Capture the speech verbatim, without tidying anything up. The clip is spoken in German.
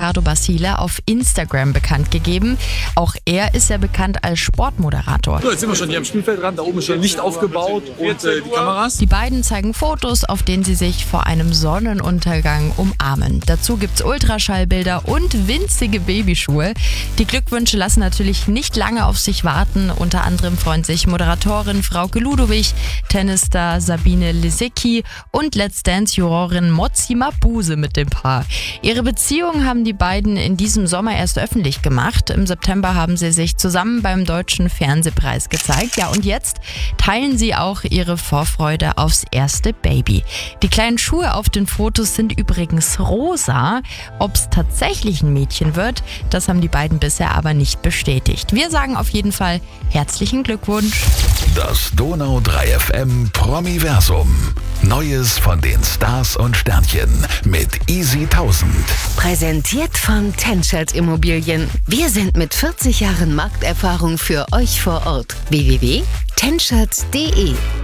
Riccardo Basile auf Instagram bekannt gegeben. Auch er ist ja bekannt als Sportmoderator. So, jetzt sind wir schon hier am Spielfeldrand. Da oben ist schon Licht aufgebaut und äh, die Kameras. Die beiden zeigen Fotos, auf denen sie sich vor einem Sonnenuntergang umarmen. Dazu gibt's Ultraschallbilder und winzige Babyschuhe. Die Glückwünsche lassen natürlich nicht lange auf sich warten. Unter anderem freuen sich Moderatorin Frauke Ludowig, Tennisstar Sabine Lisicki und Let's Dance-Jurorin Motsi Mabuse mit dem Paar. Ihre Beziehung haben die beiden in diesem Sommer erst öffentlich gemacht. Im September haben sie sich zusammen beim Deutschen Fernsehpreis gezeigt. Ja, und jetzt teilen sie auch ihre Vorfreude aufs erste Baby. Die kleinen Schuhe auf den Fotos sind übrigens rosa. Ob es tatsächlich ein Mädchen wird, das haben die beiden bisher aber nicht bestätigt. Wir sagen auf jeden Fall herzlichen Glückwunsch. Das Donau drei F M Promiversum. Neues von den Stars und Sternchen mit Easy tausend. Präsentiert von Tenschert Immobilien. Wir sind mit vierzig Jahren Markterfahrung für euch vor Ort. w w w punkt tenschert punkt d e